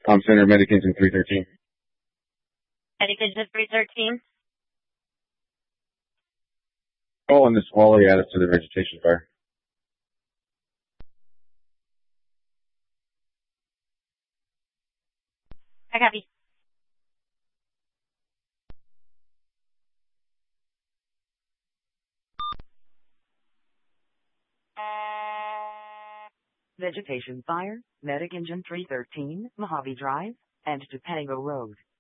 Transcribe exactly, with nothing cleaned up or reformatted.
Com Center, Medic Engine three thirteen. Medic Engine three thirteen. Call on this Wally, add us to the vegetation fire. I copy. Vegetation fire, Medic Engine three thirteen, Mojave Drive, and Topanga Road.